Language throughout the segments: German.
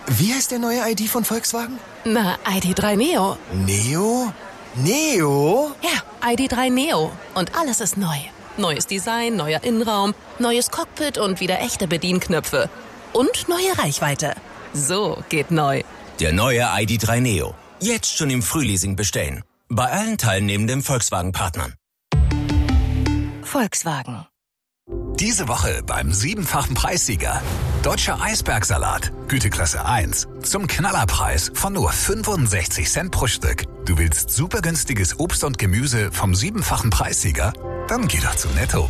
Wie heißt der neue ID von Volkswagen? Na, ID.3 Neo. Neo? Neo? Ja, ID.3 Neo. Und alles ist neu. Neues Design, neuer Innenraum, neues Cockpit und wieder echte Bedienknöpfe. Und neue Reichweite. So geht neu. Der neue ID.3 Neo. Jetzt schon im Frühleasing bestellen. Bei allen teilnehmenden Volkswagen-Partnern. Volkswagen. Diese Woche beim 7-fachen Preissieger. Deutscher Eisbergsalat, Güteklasse 1. Zum Knallerpreis von nur 65 Cent pro Stück. Du willst super günstiges Obst und Gemüse vom 7-fachen Preissieger? Dann geh doch zu Netto.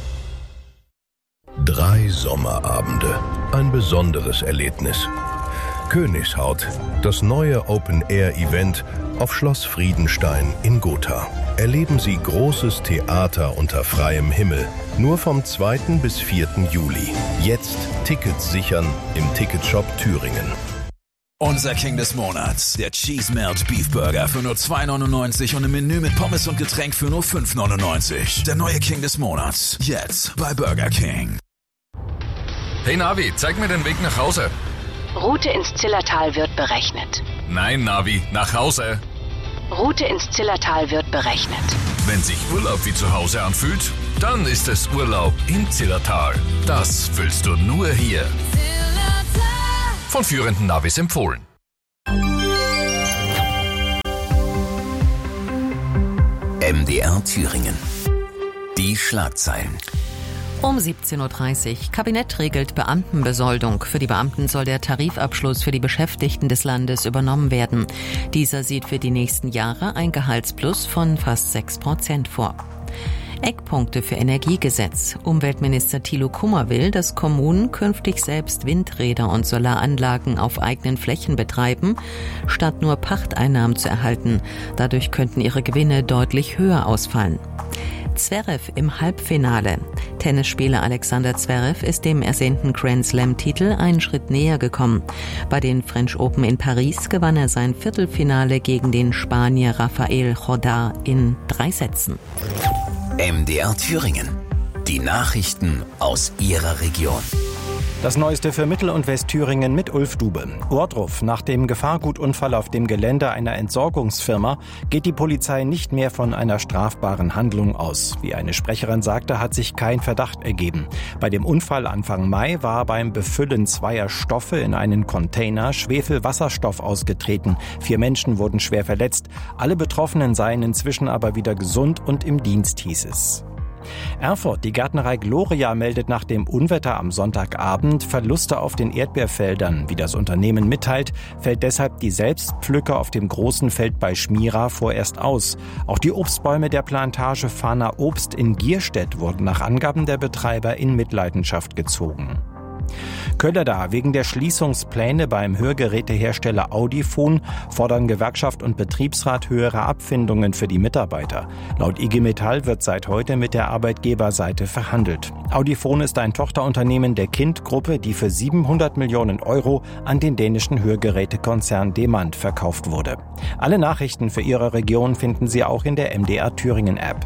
3 Sommerabende. Ein besonderes Erlebnis. Königshaut, das neue Open-Air-Event auf Schloss Friedenstein in Gotha. Erleben Sie großes Theater unter freiem Himmel. Nur vom 2. bis 4. Juli. Jetzt Tickets sichern im Ticketshop Thüringen. Unser King des Monats, der Cheese Melt Beef Burger für nur 2,99 und im Menü mit Pommes und Getränk für nur 5,99. Der neue King des Monats, jetzt bei Burger King. Hey Navi, zeig mir den Weg nach Hause. Route ins Zillertal wird berechnet. Nein, Navi, nach Hause. Route ins Zillertal wird berechnet. Wenn sich Urlaub wie zu Hause anfühlt, dann ist es Urlaub im Zillertal. Das fühlst du nur hier. Von führenden Navis empfohlen. MDR Thüringen. Die Schlagzeilen. Um 17.30 Uhr. Kabinett regelt Beamtenbesoldung. Für die Beamten soll der Tarifabschluss für die Beschäftigten des Landes übernommen werden. Dieser sieht für die nächsten Jahre ein Gehaltsplus von fast 6% vor. Eckpunkte für Energiegesetz. Umweltminister Thilo Kummer will, dass Kommunen künftig selbst Windräder und Solaranlagen auf eigenen Flächen betreiben, statt nur Pachteinnahmen zu erhalten. Dadurch könnten ihre Gewinne deutlich höher ausfallen. Zverev im Halbfinale. Tennisspieler Alexander Zverev ist dem ersehnten Grand Slam-Titel einen Schritt näher gekommen. Bei den French Open in Paris gewann er sein Viertelfinale gegen den Spanier Rafael Jordá in 3 Sätzen. MDR Thüringen. Die Nachrichten aus Ihrer Region. Das Neueste für Mittel- und Westthüringen mit Ulf Dube. Ohrdruf. Nach dem Gefahrgutunfall auf dem Gelände einer Entsorgungsfirma geht die Polizei nicht mehr von einer strafbaren Handlung aus. Wie eine Sprecherin sagte, hat sich kein Verdacht ergeben. Bei dem Unfall Anfang Mai war beim Befüllen zweier Stoffe in einen Container Schwefelwasserstoff ausgetreten. 4 Menschen wurden schwer verletzt. Alle Betroffenen seien inzwischen aber wieder gesund und im Dienst, hieß es. Erfurt, die Gärtnerei Gloria meldet nach dem Unwetter am Sonntagabend Verluste auf den Erdbeerfeldern. Wie das Unternehmen mitteilt, fällt deshalb die Selbstpflücke auf dem großen Feld bei Schmira vorerst aus. Auch die Obstbäume der Plantage Fahner Obst in Gierstedt wurden nach Angaben der Betreiber in Mitleidenschaft gezogen. Kölleda. Wegen der Schließungspläne beim Hörgerätehersteller Audifon fordern Gewerkschaft und Betriebsrat höhere Abfindungen für die Mitarbeiter. Laut IG Metall wird seit heute mit der Arbeitgeberseite verhandelt. Audifon ist ein Tochterunternehmen der Kind-Gruppe, die für 700 Millionen Euro an den dänischen Hörgerätekonzern Demant verkauft wurde. Alle Nachrichten für Ihre Region finden Sie auch in der MDR Thüringen App.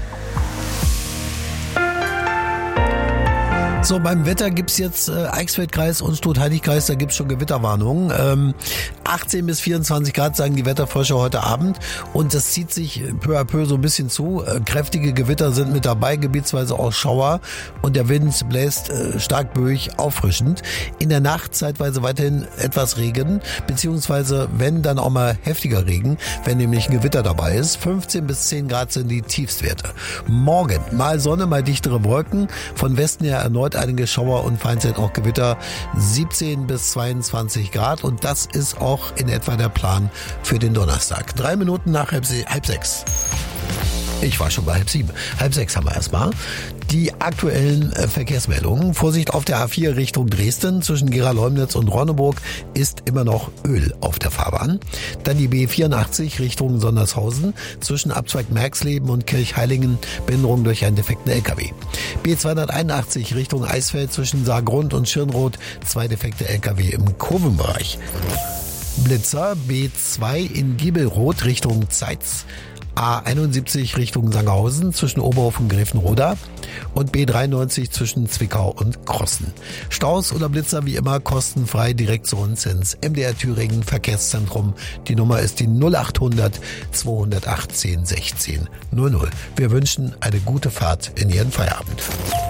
So, beim Wetter gibt's jetzt Eichsfeldkreis und Stutheiligkreis, da gibt's schon Gewitterwarnungen. 18 bis 24 Grad sagen die Wetterforscher heute Abend und das zieht sich peu à peu so ein bisschen zu. Kräftige Gewitter sind mit dabei, gebietsweise auch Schauer und der Wind bläst stark böig, auffrischend. In der Nacht zeitweise weiterhin etwas Regen, beziehungsweise wenn dann auch mal heftiger Regen, wenn nämlich ein Gewitter dabei ist. 15 bis 10 Grad sind die Tiefstwerte. Morgen mal Sonne, mal dichtere Wolken, von Westen her erneut einige Schauer und vereinzelt auch Gewitter, 17 bis 22 Grad und das ist auch in etwa der Plan für den Donnerstag. 3 Minuten nach halb 6. Ich war schon bei halb 7. Halb 6 haben wir erstmal. Die aktuellen Verkehrsmeldungen. Vorsicht auf der A4 Richtung Dresden. Zwischen Gera-Leumnitz und Ronneburg ist immer noch Öl auf der Fahrbahn. Dann die B84 Richtung Sondershausen. Zwischen Abzweig Merxleben und Kirchheilingen Behinderung durch einen defekten LKW. B281 Richtung Eisfeld zwischen Saargrund und Schirnroth. 2 defekte LKW im Kurvenbereich. Blitzer B2 in Giebelroth Richtung Zeitz. A71 Richtung Sangerhausen zwischen Oberhof und Gräfenroda und B93 zwischen Zwickau und Krossen. Staus oder Blitzer wie immer kostenfrei direkt zu uns ins MDR Thüringen Verkehrszentrum. Die Nummer ist die 0800 218 16 00. Wir wünschen eine gute Fahrt in Ihren Feierabend.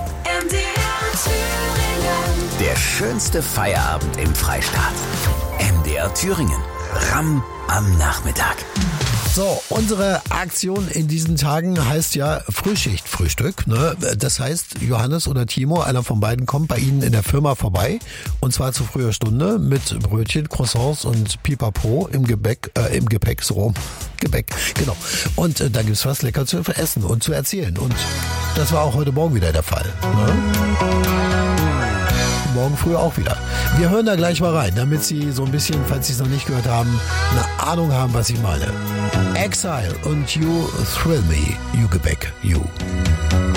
Der schönste Feierabend im Freistaat. MDR Thüringen. Ramm am Nachmittag. So, unsere Aktion in diesen Tagen heißt ja Frühschichtfrühstück. Ne? Das heißt, Johannes oder Timo, einer von beiden, kommt bei Ihnen in der Firma vorbei. Und zwar zu früher Stunde mit Brötchen, Croissants und Pipapo im Gepäck, so rum. Gebäck, genau. Und da gibt's was lecker zu essen und zu erzählen. Und das war auch heute Morgen wieder der Fall. Ne? Morgen früh auch wieder. Wir hören da gleich mal rein, damit Sie so ein bisschen, falls Sie es noch nicht gehört haben, eine Ahnung haben, was ich meine. Exile und You Thrill Me, You Gebäck, You.